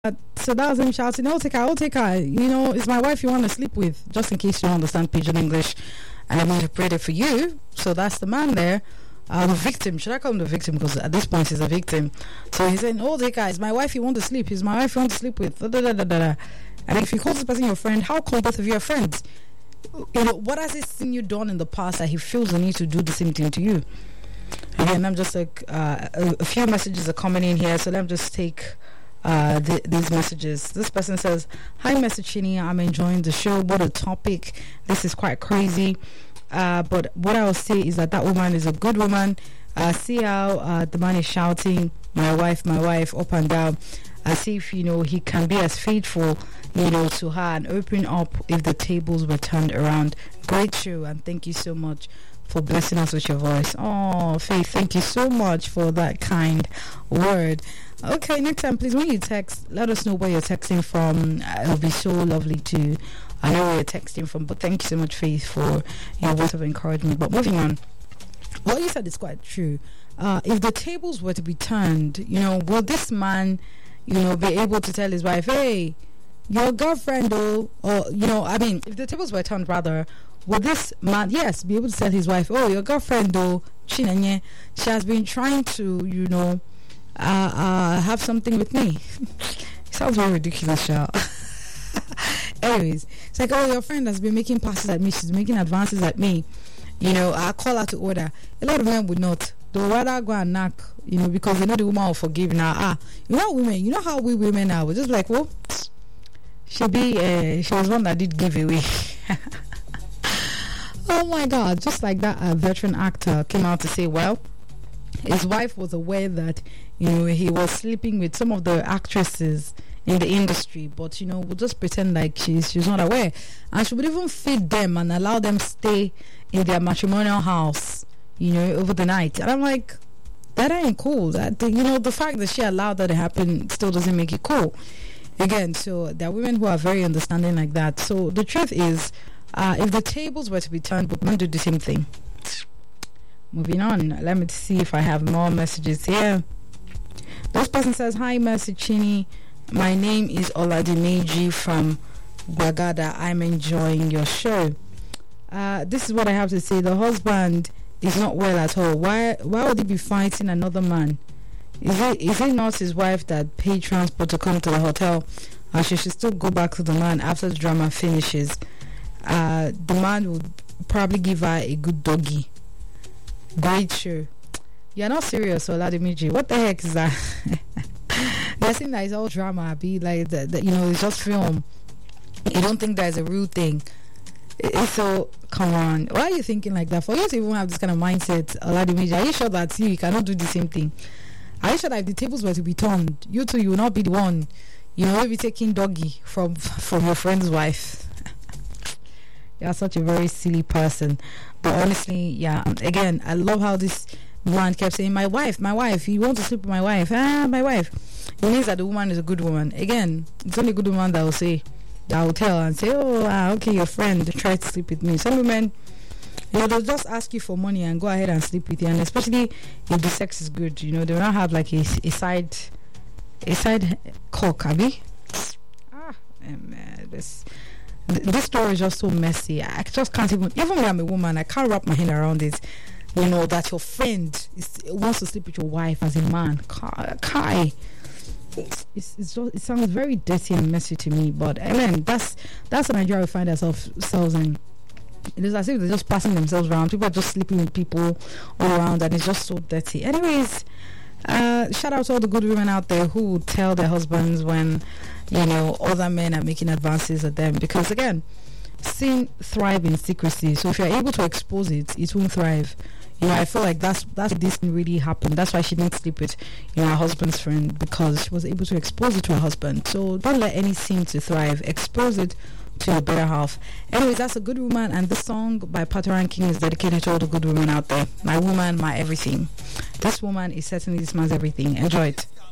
So that was him shouting, I'll take her. You know, it's my wife you want to sleep with. Just in case you don't understand Pidgin English, and I'm interpreted for you. So that's the man there. The victim. Should I call him the victim? Because at this point he's a victim. So he's saying, take her. It's my wife you want to sleep. It's my wife you want to sleep with. Da, da, da, da, da. And if you call this person your friend, how come both of you are friends? You know, what has he seen you done in the past that he feels the need to do the same thing to you? Again, I'm just like a few messages are coming in here, so let me just take these messages. This person says, "Hi, Mr. Chini, I'm enjoying the show. What a topic! This is quite crazy. But what I will say is that woman is a good woman. See how the man is shouting, my wife, up and down. See if he can be as faithful, to her and open up if the tables were turned around. Great show, and thank you so much for blessing us with your voice." Oh, Faith, thank you so much for that kind word. Okay, next time, please, when you text, let us know where you're texting from. It'll be so lovely to I know where you're texting from, but thank you so much, Faith, for your words of encouragement. But moving on, what you said is quite true. If the tables were to be turned, will this man be able to tell his wife, hey, your girlfriend, or if the tables were turned, rather, will this man, yes, be able to tell his wife, your girlfriend, Chinenye, she has been trying to, have something with me. It sounds very ridiculous, y'all. Anyways, it's like, your friend has been making passes at me, she's making advances at me. I call her to order. A lot of men would not. They'll rather go and knock, because they know the woman will forgive now. Women, how we women are. We're just like, she was one that did give away. Oh my God, just like that, a veteran actor came out to say, his wife was aware that, he was sleeping with some of the actresses in the industry, but we'll just pretend like she's not aware, and she would even feed them and allow them stay in their matrimonial house over the night. And I'm like, that ain't cool. That the fact that she allowed that to happen still doesn't make it cool. Again, so there are women who are very understanding like that. So the truth is, if the tables were to be turned, would men do the same thing? Moving on, let me see if I have more messages here. This person says, "Hi, Mercy Chini. My name is Oladimeji from Gwagada. I'm enjoying your show. This is what I have to say. The husband is not well at all. Why would he be fighting another man? Is it not his wife that paid transport to come to the hotel? And she should still go back to the man after the drama finishes. The man would probably give her a good doggy. Great show." You're not serious, Oladimeji. What the heck is that? They're saying that it's all drama, be like that, it's just film. You don't think there's a real thing. So come on, why are you thinking like that? For you to even have this kind of mindset, Oladimeji, are you sure that you cannot do the same thing? Are you sure that if the tables were to be turned, you two, you will not be the one, maybe taking doggy from your friend's wife? You're such a very silly person. But honestly, yeah, again, I love how this man kept saying, my wife, you want to sleep with my wife? My wife. It means that the woman is a good woman. Again, it's only a good woman that will tell and say, okay, your friend tried to sleep with me. Some women, they'll just ask you for money and go ahead and sleep with you, and especially if the sex is good, they will not have like a side cock, Abby. This story is just so messy. I just can't even when I'm a woman, I can't wrap my head around it. That your friend wants to sleep with your wife as a man. Kai. It sounds very dirty and messy to me, but that's the Nigeria we find ourselves in. It is as if they're just passing themselves around. People are just sleeping with people all around, and it's just so dirty. Anyways, shout out to all the good women out there who tell their husbands when other men are making advances at them, because again, sin thrive in secrecy. So if you're able to expose it, it won't thrive. I feel like that's this really happened. That's why she didn't sleep with her husband's friend, because she was able to expose it to her husband. So don't let any sin to thrive. Expose it to your better half. Anyways, that's a good woman, and this song by Patoran King is dedicated to all the good women out there. My woman, my everything. This woman is certainly this man's everything. Enjoy it.